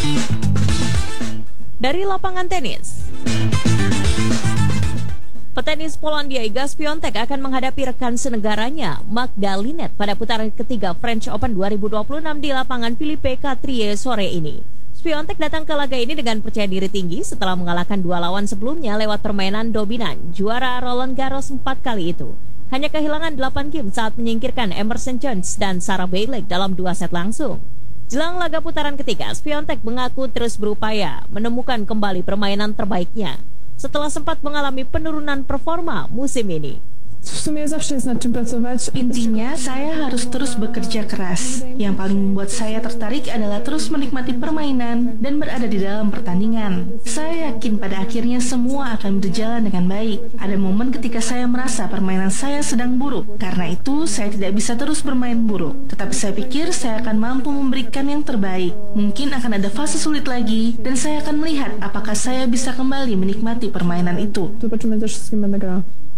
Dari lapangan tenis, petenis Polandia Iga Świątek akan menghadapi rekan senegaranya Magda Linette pada putaran ketiga French Open 2026 di lapangan Philippe Chatrier sore ini. Świątek datang ke laga ini dengan percaya diri tinggi setelah mengalahkan dua lawan sebelumnya lewat permainan dominan juara Roland Garros 4 kali itu. Hanya kehilangan 8 game saat menyingkirkan Emerson Jones dan Sarah Bailey dalam 2 set langsung. Jelang laga putaran ketiga, Świątek mengaku terus berupaya menemukan kembali permainan terbaiknya setelah sempat mengalami penurunan performa musim ini. W sumie zawsze jest nad czym pracować. Intinya, saya harus terus bekerja keras. Yang paling membuat saya tertarik adalah terus menikmati permainan dan berada di dalam pertandingan. Saya yakin pada akhirnya semua akan berjalan dengan baik. Ada momen ketika saya merasa permainan saya sedang buruk. Karena itu, saya tidak bisa terus bermain buruk. Tetapi saya pikir saya akan mampu memberikan yang terbaik. Mungkin akan ada fase sulit lagi, dan saya akan melihat apakah saya bisa kembali menikmati permainan itu. Zobaczymy, też z kim będę grała.